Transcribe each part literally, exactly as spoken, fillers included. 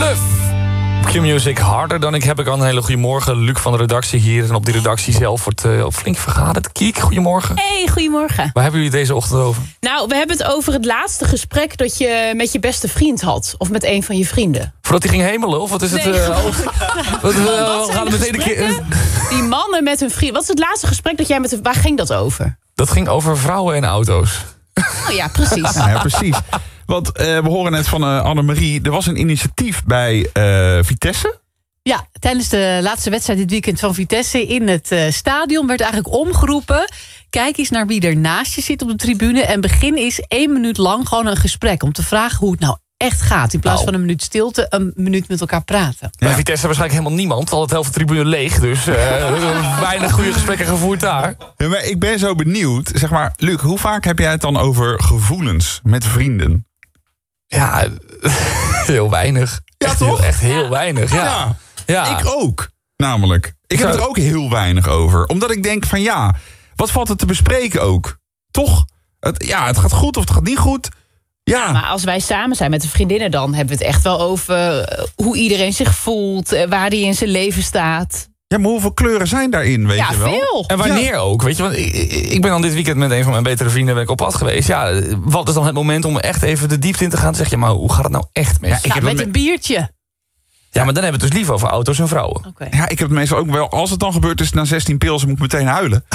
Bluff. Q-Music, harder dan ik heb ik al. Een hele goede morgen. Luc van de redactie hier. En op die redactie zelf wordt uh, flink vergaderd. Kiek, goedemorgen. Hey, goedemorgen. Waar hebben jullie deze ochtend over? Nou, we hebben het over het laatste gesprek dat je met je beste vriend had. Of met een van je vrienden. Voordat hij ging hemelen? Of wat is het? Nee, uh, oh, wat, uh, wat gaan we meteen een keer. Die mannen met hun vriend. Wat is het laatste gesprek dat jij met. Waar ging dat over? Dat ging over vrouwen en auto's. Oh ja, precies. Ja, precies. Want uh, we horen net van uh, Annemarie. Er was een initiatief bij uh, Vitesse. Ja, tijdens de laatste wedstrijd dit weekend van Vitesse in het uh, stadion werd eigenlijk omgeroepen. Kijk eens naar wie er naast je zit op de tribune. En begin eens één minuut lang gewoon een gesprek. Om te vragen hoe het nou echt gaat. In plaats nou. van een minuut stilte, een minuut met elkaar praten. Bij Ja. Vitesse waarschijnlijk helemaal niemand. Al het helft van de tribune leeg. Dus uh, weinig goede gesprekken gevoerd daar. Ja, maar ik ben zo benieuwd. Zeg maar, Luc, hoe vaak heb jij het dan over gevoelens met vrienden? Ja, heel weinig. Ja, echt toch? Heel, echt heel weinig, ja. Ja, ja. ik ook. Namelijk. Ik heb Zou- het er ook heel weinig over. Omdat ik denk van ja, wat valt er te bespreken ook? Toch? Het, ja, het gaat goed of het gaat niet goed. Ja. Maar als wij samen zijn met de vriendinnen, dan hebben we het echt wel over uh, hoe iedereen zich voelt, uh, waar die in zijn leven staat. Ja, maar hoeveel kleuren zijn daarin, weet Ja, je wel? veel. En wanneer ook, weet je, want ik, ik ben dan dit weekend met een van mijn betere vrienden ben ik op pad geweest. Ja, wat is dan het moment om echt even de diepte in te gaan en zeg je, maar hoe gaat het nou echt mis? Ja, Ja, ik Nou, heb met het een biertje. maar dan hebben we het dus liever over auto's en vrouwen. Oké. Ja, ik heb het meestal ook wel. Als het dan gebeurt is het na zestien pils, moet ik meteen huilen.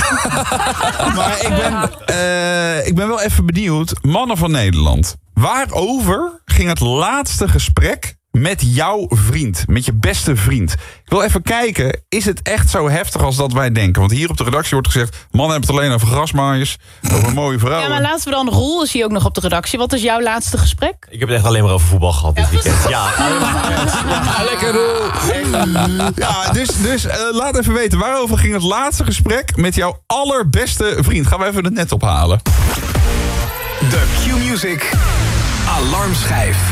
Maar ik ben, uh, ik ben wel even benieuwd. Mannen van Nederland. Waarover ging het laatste gesprek met jouw vriend? Met je beste vriend? Ik wil even kijken. Is het echt zo heftig als dat wij denken? Want hier op de redactie wordt gezegd, mannen hebben het alleen over grasmaaiers. Over mooie vrouwen. Ja, maar laten we dan. Roel is hier ook nog op de redactie. Wat is jouw laatste gesprek? Ik heb het echt alleen maar over voetbal gehad dit weekend. Ja, Ja, lekker Roel. Ja, dus, dus uh, laat even weten. Waarover ging het laatste gesprek met jouw allerbeste vriend? Gaan we even het net ophalen. De Q-Music Alarmschijf.